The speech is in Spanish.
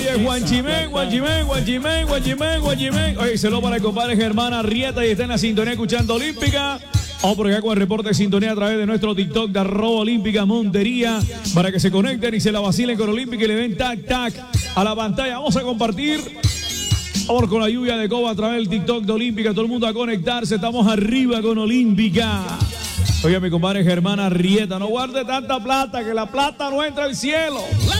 Oye, Guanchimén. Oye, se lo para el compadre Germán Arrieta y está en la sintonía escuchando Olímpica. Vamos por acá con el reporte de sintonía a través de nuestro TikTok de @Olímpica Montería para que se conecten y se la vacilen con Olímpica y le den tac a la pantalla. Vamos a compartir. Vamos con la lluvia de coba a través del TikTok de Olímpica. Todo el mundo a conectarse. Estamos arriba con Olímpica. Oiga, mi compadre Germán Arrieta, no guarde tanta plata, que la plata no entra al cielo.